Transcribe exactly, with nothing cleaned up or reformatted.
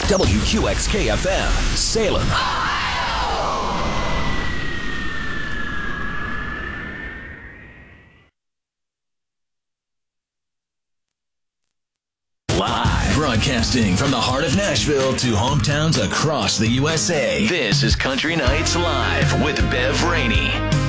W Q X K F M, Salem. Live. Broadcasting from the heart of Nashville to hometowns across the U S A. This is Country Nights Live with Bev Rainey.